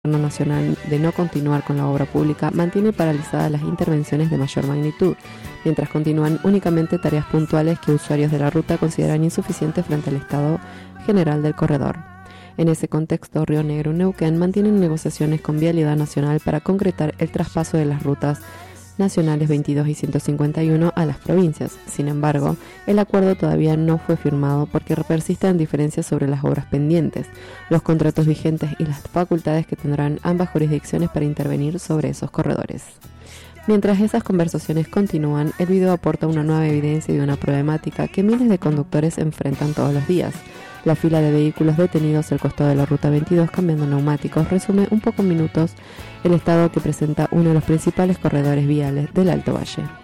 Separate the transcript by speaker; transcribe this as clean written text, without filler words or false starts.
Speaker 1: Gobierno nacional de no continuar con la obra pública mantiene paralizadas las intervenciones de mayor magnitud, mientras continúan únicamente tareas puntuales que usuarios de la ruta consideran insuficientes frente al estado general del corredor. En ese contexto, Río Negro y Neuquén mantienen negociaciones con Vialidad Nacional para concretar el traspaso de las rutas nacionales 22 y 151 a las provincias. Sin embargo, el acuerdo todavía no fue firmado porque persisten diferencias sobre las obras pendientes, los contratos vigentes y las facultades que tendrán ambas jurisdicciones para intervenir sobre esos corredores. Mientras esas conversaciones continúan, el video aporta una nueva evidencia de una problemática que miles de conductores enfrentan todos los días. La fila de vehículos detenidos al costado de la Ruta 22 cambiando neumáticos resume un poco en minutos el estado que presenta uno de los principales corredores viales del Alto Valle.